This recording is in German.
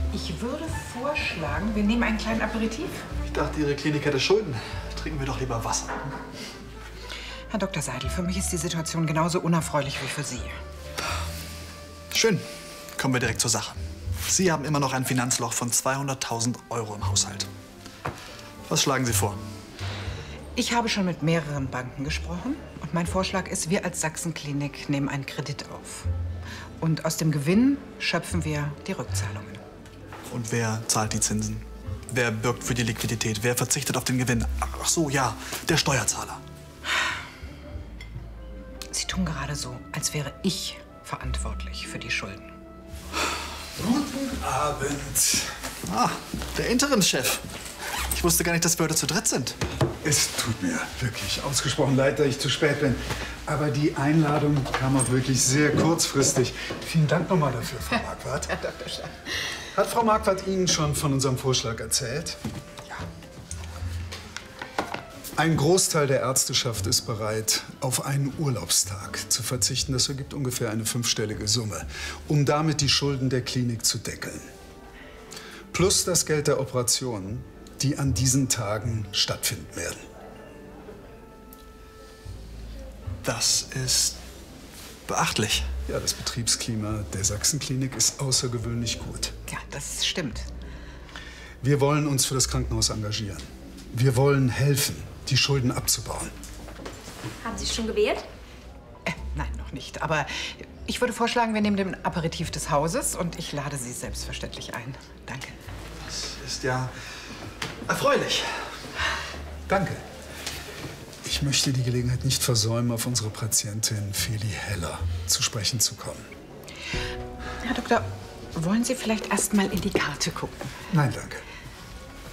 Ich würde vorschlagen, wir nehmen einen kleinen Aperitif. Ich dachte, Ihre Klinik hätte Schulden. Trinken wir doch lieber Wasser. Herr Dr. Seidel, für mich ist die Situation genauso unerfreulich wie für Sie. Schön. Kommen wir direkt zur Sache. Sie haben immer noch ein Finanzloch von 200.000 € im Haushalt. Was schlagen Sie vor? Ich habe schon mit mehreren Banken gesprochen. Und mein Vorschlag ist, wir als Sachsenklinik nehmen einen Kredit auf. Und aus dem Gewinn schöpfen wir die Rückzahlungen. Und wer zahlt die Zinsen? Wer bürgt für die Liquidität? Wer verzichtet auf den Gewinn? Ach so, ja, der Steuerzahler. Sie tun gerade so, als wäre ich verantwortlich für die Schulden. Guten Abend. Ah, der Interimschef. Ich wusste gar nicht, dass wir heute zu dritt sind. Es tut mir wirklich ausgesprochen leid, dass ich zu spät bin. Aber die Einladung kam auch wirklich sehr kurzfristig. Vielen Dank nochmal dafür, Frau Marquardt. Herr Dr. Schein. Hat Frau Marquardt Ihnen schon von unserem Vorschlag erzählt? Ja. Ein Großteil der Ärzteschaft ist bereit, auf einen Urlaubstag zu verzichten. Das ergibt ungefähr eine 5-stellige Summe, um damit die Schulden der Klinik zu deckeln. Plus das Geld der Operationen, die an diesen Tagen stattfinden werden. Das ist beachtlich. Ja, das Betriebsklima der Sachsenklinik ist außergewöhnlich gut. Ja, das stimmt. Wir wollen uns für das Krankenhaus engagieren. Wir wollen helfen, die Schulden abzubauen. Haben Sie schon gewählt? Nein, noch nicht. Aber ich würde vorschlagen, wir nehmen den Aperitif des Hauses und ich lade Sie selbstverständlich ein. Danke. Das ist ja erfreulich. Danke. Ich möchte die Gelegenheit nicht versäumen, auf unsere Patientin Feli Heller zu sprechen zu kommen. Herr Doktor, wollen Sie vielleicht erst mal in die Karte gucken? Nein, danke.